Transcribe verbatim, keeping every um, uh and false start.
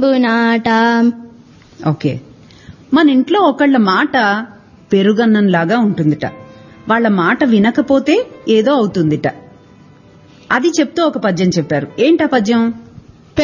విత్తంబునాట. Okay, మన ఇంట్లో ఒకళ్ళ మాట పెరుగన్నంలాగా ఉంటుందిట. వాళ్ల మాట వినకపోతే ఏదో అవుతుందిట. అది చెప్తూ ఒక పద్యం చెప్పారు. ఏంటా పద్యం?